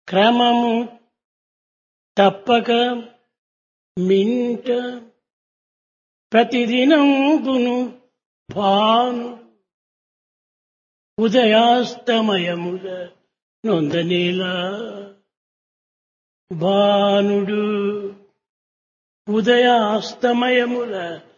క్రమము తప్పక మింట ప్రతిదినంబును భాను ఉదయాస్తమయముల నొందనేలా. భానుడు ఉదయాస్తమయముల